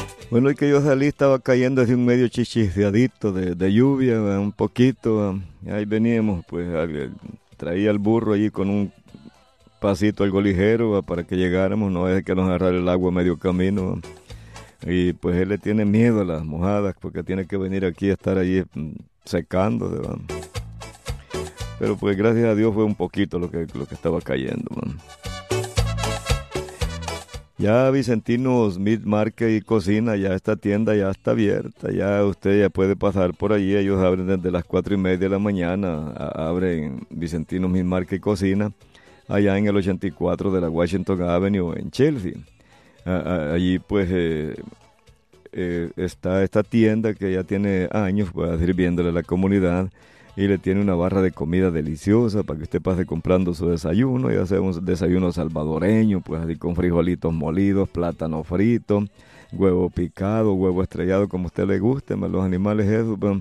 Bueno, el que yo salí estaba cayendo desde un medio chichisdeadito de lluvia, un poquito. Ahí veníamos, pues traía el burro allí con un pasito algo ligero para que llegáramos, no es que nos agarrara el agua a medio camino. Y pues él le tiene miedo a las mojadas porque tiene que venir aquí a estar allí secando. ¿Verdad? Pero pues gracias a Dios fue un poquito lo que estaba cayendo. ¿Verdad? Ya Vicentinos Meat Market y Cocina, ya esta tienda ya está abierta, ya usted ya puede pasar por allí, ellos abren desde las 4:30 de la mañana, abren Vicentinos Meat Market y Cocina, allá en el 84 de la Washington Avenue en Chelsea. Allí pues está esta tienda que ya tiene años pues, sirviéndole a la comunidad y le tiene una barra de comida deliciosa para que usted pase comprando su desayuno, ya sea un desayuno salvadoreño, pues así con frijolitos molidos, plátano frito, huevo picado, huevo estrellado, como a usted le guste, los animales esos, pues.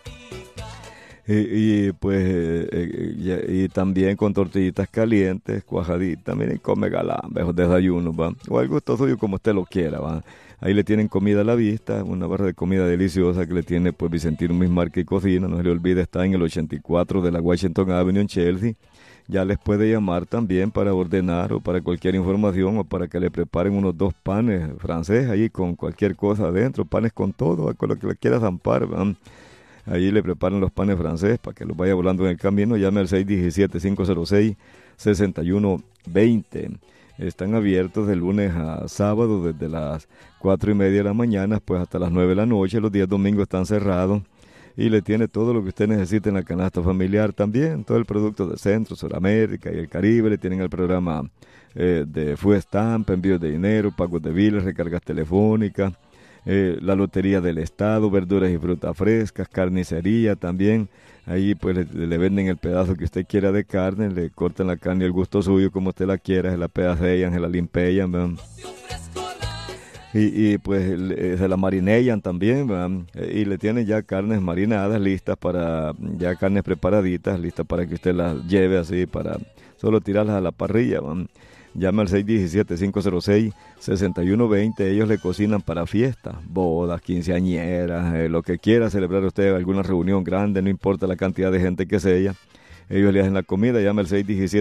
Y también con tortillitas calientes, cuajaditas, miren, come galambes, desayunos, ¿va? O algo todo suyo como usted lo quiera, ¿va? Ahí le tienen comida a la vista, una barra de comida deliciosa que le tiene pues Vicentino Meat Market y Cocina, no se le olvide, está en el 84 de la Washington Avenue en Chelsea. Ya les puede llamar también para ordenar o para cualquier información o para que le preparen unos 2 panes francés ahí con cualquier cosa adentro, panes con todo, con lo que le quiera zampar, ¿va? Ahí le preparan los panes francés para que los vaya volando en el camino. Llame al 617-506-6120. Están abiertos de lunes a sábado desde las 4:30 de la mañana pues hasta las 9 de la noche. Los días domingos están cerrados. Y le tiene todo lo que usted necesite en la canasta familiar también. Todo el producto de Centro, Sudamérica y el Caribe. Le tienen el programa de Food Stamp, envíos de dinero, pagos de biles, recargas telefónicas. La lotería del estado, verduras y frutas frescas, carnicería también. Ahí pues le venden el pedazo que usted quiera de carne, le cortan la carne al gusto suyo como usted la quiera, se la pedacean, se la limpian, ¿verdad? Y pues se la marinellan también, ¿verdad? Y le tienen ya carnes marinadas listas ya carnes preparaditas, listas para que usted las lleve así, para solo tirarlas a la parrilla, ¿verdad? Llame al 617-506-6120. Ellos le cocinan para fiestas, bodas, quinceañeras, lo que quiera celebrar usted, alguna reunión grande, no importa la cantidad de gente que sea. Ellos le hacen la comida. Llame al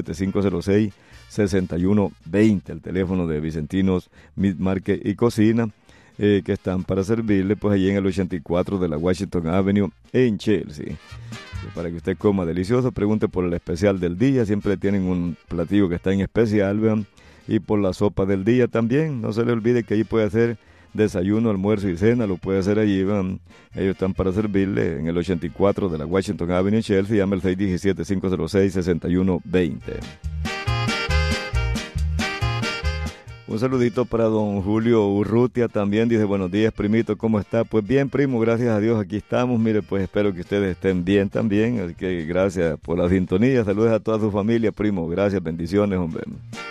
617-506-6120, el teléfono de Vicentinos Meat Market y Cocina, que están para servirle pues allí en el 84 de la Washington Avenue en Chelsea. Para que usted coma delicioso, pregunte por el especial del día, siempre tienen un platillo que está en especial, vean, y por la sopa del día también, no se le olvide que allí puede hacer desayuno, almuerzo y cena, lo puede hacer allí, vean. Ellos están para servirle en el 84 de la Washington Avenue en Chelsea, llame al 617-506-6120. Un saludito para don Julio Urrutia también, dice buenos días primito, ¿cómo está? Pues bien primo, gracias a Dios aquí estamos, mire pues espero que ustedes estén bien también, así que gracias por la sintonía, saludos a toda su familia primo, gracias, bendiciones hombre.